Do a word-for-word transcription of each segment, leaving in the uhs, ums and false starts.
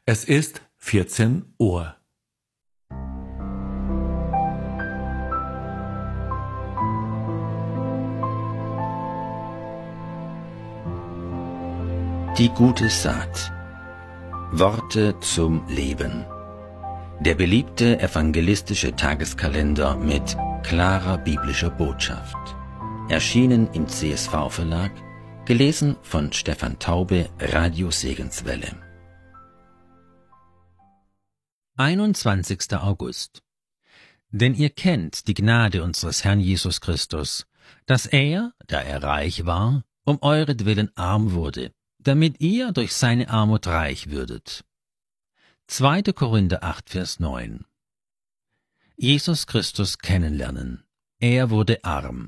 Es ist vierzehn Uhr. Die gute Saat. Worte zum Leben. Der beliebte evangelistische Tageskalender mit klarer biblischer Botschaft. Erschienen im C S V-Verlag, gelesen von Stefan Taube, Radio Segenswelle. einundzwanzigster August. Denn ihr kennt die Gnade unseres Herrn Jesus Christus, dass er, da er reich war, um euretwillen arm wurde, damit ihr durch seine Armut reich würdet. zweiter Korinther acht, Vers neun. Jesus Christus kennenlernen. Er wurde arm.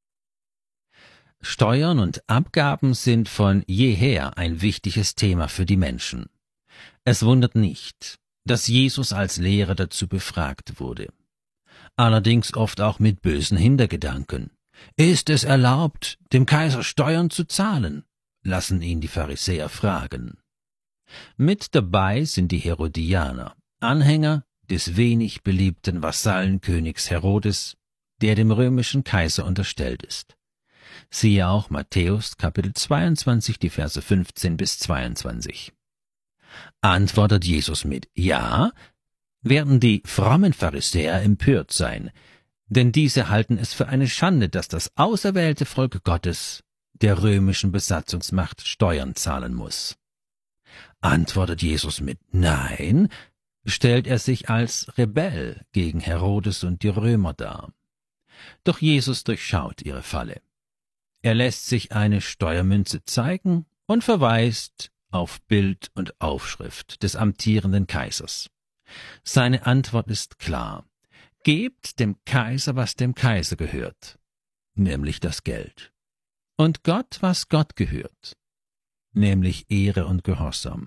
Steuern und Abgaben sind von jeher ein wichtiges Thema für die Menschen. Es wundert nicht, dass Jesus als Lehrer dazu befragt wurde. Allerdings oft auch mit bösen Hintergedanken. Ist es erlaubt, dem Kaiser Steuern zu zahlen? Lassen ihn die Pharisäer fragen. Mit dabei sind die Herodianer, Anhänger des wenig beliebten Vasallenkönigs Herodes, der dem römischen Kaiser unterstellt ist. Siehe auch Matthäus Kapitel zweiundzwanzig, die Verse fünfzehn bis zweiundzwanzig. Antwortet Jesus mit Ja, werden die frommen Pharisäer empört sein, denn diese halten es für eine Schande, dass das auserwählte Volk Gottes der römischen Besatzungsmacht Steuern zahlen muss. Antwortet Jesus mit Nein, stellt er sich als Rebell gegen Herodes und die Römer dar. Doch Jesus durchschaut ihre Falle. Er lässt sich eine Steuermünze zeigen und verweist auf Bild und Aufschrift des amtierenden Kaisers. Seine Antwort ist klar. Gebt dem Kaiser, was dem Kaiser gehört, nämlich das Geld. Und Gott, was Gott gehört, nämlich Ehre und Gehorsam.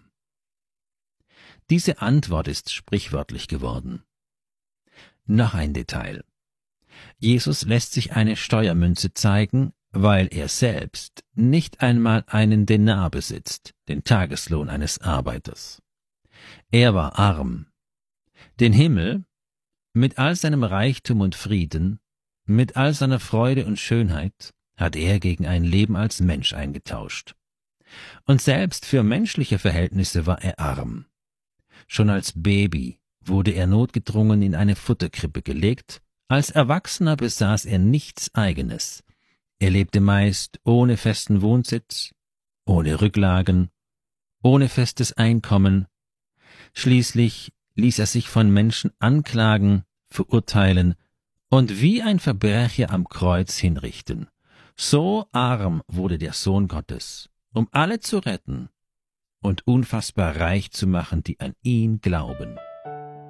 Diese Antwort ist sprichwörtlich geworden. Noch ein Detail. Jesus lässt sich eine Steuermünze zeigen, weil er selbst nicht einmal einen Denar besitzt, den Tageslohn eines Arbeiters. Er war arm. Den Himmel, mit all seinem Reichtum und Frieden, mit all seiner Freude und Schönheit, hat er gegen ein Leben als Mensch eingetauscht. Und selbst für menschliche Verhältnisse war er arm. Schon als Baby wurde er notgedrungen in eine Futterkrippe gelegt, als Erwachsener besaß er nichts Eigenes. Er lebte meist ohne festen Wohnsitz, ohne Rücklagen, ohne festes Einkommen. Schließlich ließ er sich von Menschen anklagen, verurteilen und wie ein Verbrecher am Kreuz hinrichten. So arm wurde der Sohn Gottes, um alle zu retten und unfassbar reich zu machen, die an ihn glauben.